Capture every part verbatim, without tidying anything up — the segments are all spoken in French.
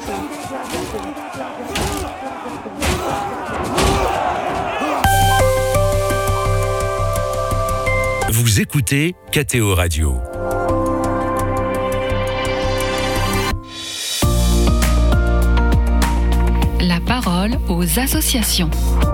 Vous écoutez K T O Radio. La parole aux associations.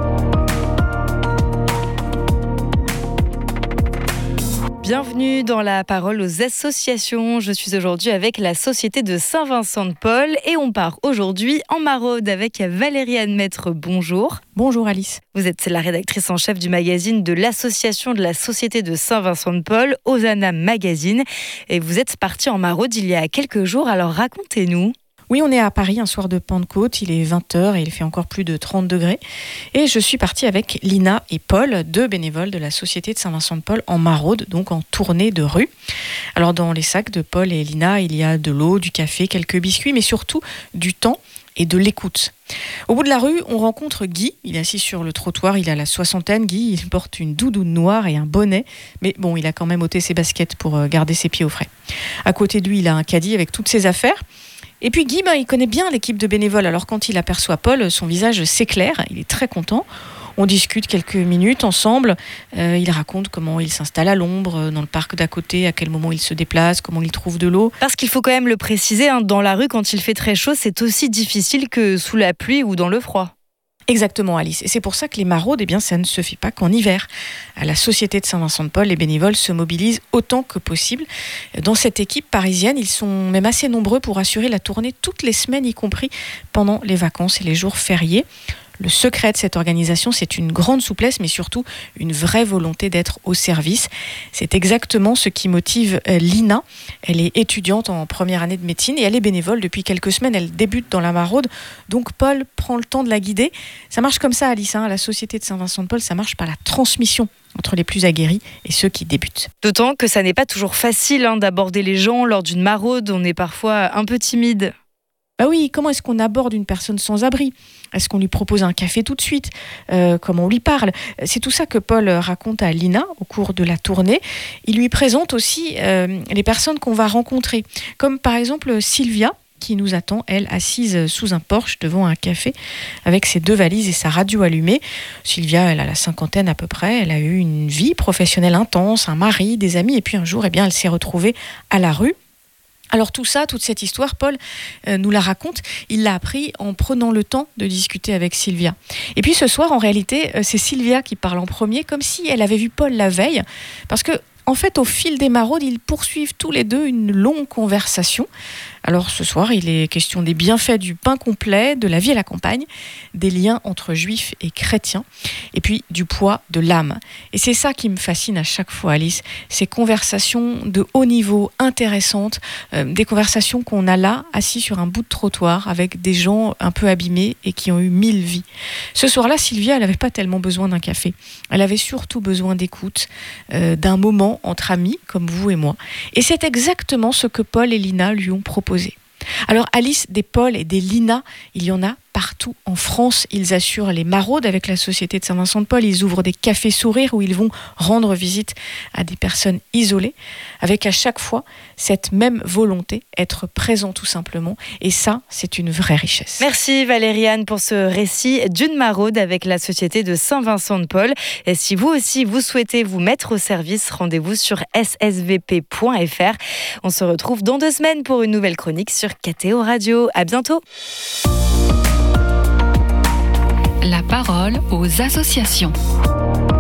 Bienvenue dans la parole aux associations. Je suis aujourd'hui avec la Société de Saint-Vincent-de-Paul et on part aujourd'hui en maraude avec Valérie Anne Maître. Bonjour. Bonjour Alice. Vous êtes la rédactrice en chef du magazine de l'association de la Société de Saint-Vincent-de-Paul, Hosanna Magazine. Et vous êtes partie en maraude il y a quelques jours, alors racontez-nous. Oui, on est à Paris un soir de Pentecôte, il est vingt heures et il fait encore plus de trente degrés. Et je suis partie avec Lina et Paul, deux bénévoles de la Société de Saint-Vincent-de-Paul en maraude, donc en tournée de rue. Alors dans les sacs de Paul et Lina, il y a de l'eau, du café, quelques biscuits, mais surtout du temps et de l'écoute. Au bout de la rue, on rencontre Guy. Il est assis sur le trottoir, il a la soixantaine. Guy, il porte une doudoune noire et un bonnet. Mais bon, il a quand même ôté ses baskets pour garder ses pieds au frais. À côté de lui, il a un caddie avec toutes ses affaires. Et puis Guy, ben, il connaît bien l'équipe de bénévoles. Alors quand il aperçoit Paul, son visage s'éclaire. Il est très content. On discute quelques minutes ensemble. Euh, il raconte comment il s'installe à l'ombre, dans le parc d'à côté, à quel moment il se déplace, comment il trouve de l'eau. Parce qu'il faut quand même le préciser, hein, dans la rue, quand il fait très chaud, c'est aussi difficile que sous la pluie ou dans le froid. Exactement Alice, et c'est pour ça que les maraudes, eh bien, ça ne se fait pas qu'en hiver. À la Société de Saint-Vincent-de-Paul, les bénévoles se mobilisent autant que possible. Dans cette équipe parisienne, ils sont même assez nombreux pour assurer la tournée toutes les semaines, y compris pendant les vacances et les jours fériés. Le secret de cette organisation, c'est une grande souplesse, mais surtout une vraie volonté d'être au service. C'est exactement ce qui motive Lina. Elle est étudiante en première année de médecine et elle est bénévole depuis quelques semaines. Elle débute dans la maraude, donc Paul prend le temps de la guider. Ça marche comme ça, Alice, hein, à la Société de Saint-Vincent-de-Paul, ça marche par la transmission entre les plus aguerris et ceux qui débutent. D'autant que ça n'est pas toujours facile hein, d'aborder les gens lors d'une maraude. On est parfois un peu timide. Bah oui, comment est-ce qu'on aborde une personne sans abri ? Est-ce qu'on lui propose un café tout de suite ? euh, Comment on lui parle ? C'est tout ça que Paul raconte à Lina au cours de la tournée. Il lui présente aussi euh, les personnes qu'on va rencontrer, comme par exemple Sylvia, qui nous attend, elle, assise sous un porche devant un café avec ses deux valises et sa radio allumée. Sylvia, elle a la cinquantaine à peu près, elle a eu une vie professionnelle intense, un mari, des amis, et puis un jour, eh bien, elle s'est retrouvée à la rue. Alors tout ça, toute cette histoire, Paul euh, nous la raconte, il l'a appris en prenant le temps de discuter avec Sylvia. Et puis ce soir, en réalité, euh, c'est Sylvia qui parle en premier, comme si elle avait vu Paul la veille, parce que en fait, au fil des maraudes, ils poursuivent tous les deux une longue conversation. Alors ce soir, il est question des bienfaits du pain complet, de la vie à la campagne, des liens entre juifs et chrétiens, et puis du poids de l'âme. Et c'est ça qui me fascine à chaque fois, Alice, ces conversations de haut niveau, intéressantes, euh, des conversations qu'on a là, assis sur un bout de trottoir, avec des gens un peu abîmés et qui ont eu mille vies. Ce soir-là, Sylvia, elle n'avait pas tellement besoin d'un café. Elle avait surtout besoin d'écoute, euh, d'un moment entre amis, comme vous et moi. Et c'est exactement ce que Paul et Lina lui ont proposé. Alors Alice, des Paul et des Lina, il y en a partout en France. Ils assurent les maraudes avec la Société de Saint-Vincent-de-Paul. Ils ouvrent des cafés sourires où ils vont rendre visite à des personnes isolées, avec à chaque fois cette même volonté, être présent tout simplement. Et ça, c'est une vraie richesse. Merci Valérie Anne pour ce récit d'une maraude avec la Société de Saint-Vincent-de-Paul. Et si vous aussi, vous souhaitez vous mettre au service, rendez-vous sur s s v p point f r. On se retrouve dans deux semaines pour une nouvelle chronique sur K T O Radio. À bientôt. La parole aux associations.